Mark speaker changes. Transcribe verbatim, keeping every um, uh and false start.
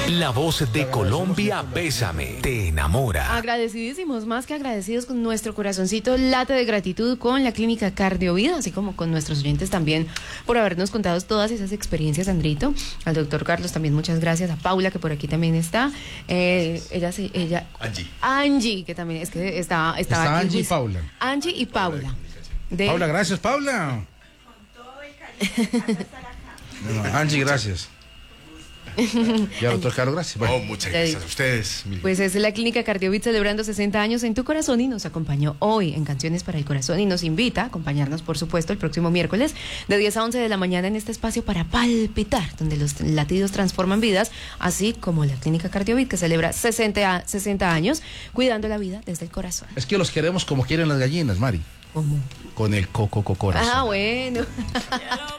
Speaker 1: La voz de Colombia, Bésame, te enamora.
Speaker 2: Agradecidísimos, más que agradecidos, con nuestro corazoncito late de gratitud con la Clínica Cardiovida, así como con nuestros oyentes también por habernos contado todas esas experiencias, Andrito. Al doctor Carlos también muchas gracias, a Paula, que por aquí también está. Eh, ella se, ella
Speaker 3: Angie.
Speaker 2: Angie, que también es que está, estaba
Speaker 4: Está
Speaker 2: aquí,
Speaker 4: Angie y
Speaker 2: pues,
Speaker 4: Paula.
Speaker 2: Angie y Paula. De,
Speaker 4: Paula, gracias, Paula. No, Angie, gracias. Y al doctor Carlos, gracias.
Speaker 3: Oh,
Speaker 4: Bueno,
Speaker 3: muchas
Speaker 2: Ya
Speaker 3: gracias
Speaker 2: digo.
Speaker 3: a ustedes. Mil-
Speaker 2: Pues es la Clínica Cardiovit celebrando sesenta años en tu corazón y nos acompañó hoy en Canciones para el Corazón y nos invita a acompañarnos, por supuesto, el próximo miércoles de diez a once de la mañana en este espacio para palpitar, donde los latidos transforman vidas, así como la Clínica Cardiovit, que celebra sesenta, a- sesenta años cuidando la vida desde el corazón.
Speaker 4: es que los queremos como quieren las gallinas, Mari.
Speaker 2: ¿Cómo?
Speaker 4: Con el coco corazón.
Speaker 2: Ah, bueno.